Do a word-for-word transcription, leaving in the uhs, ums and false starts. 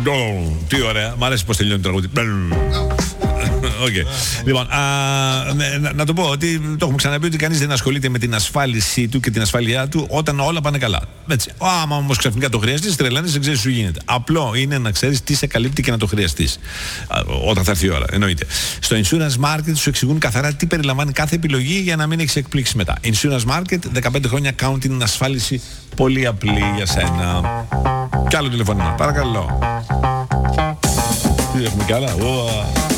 Τι ωραία, μ' αρέσει πως τελειώνει το τραγούδι. Okay. Λοιπόν, α, να, να το πω ότι το έχουμε ξαναπεί ότι κανείς δεν ασχολείται με την ασφάλιση του και την ασφάλειά του όταν όλα πάνε καλά. Έτσι. Άμα όμως ξαφνικά το χρειαστείς, τρελαίνεις, δεν ξέρεις τι σου γίνεται. Απλό είναι να ξέρεις τι σε καλύπτει και να το χρειαστείς. Α, όταν θα έρθει η ώρα, εννοείται. Στο Insurance Market σου εξηγούν καθαρά τι περιλαμβάνει κάθε επιλογή για να μην έχεις εκπλήξεις μετά. Insurance Market, δεκαπέντε χρόνια accounting, ασφάλιση πολύ απλή για σένα. Κι άλλο τηλεφώνημα, παρακαλώ. Τι έχουμε κι άλλα.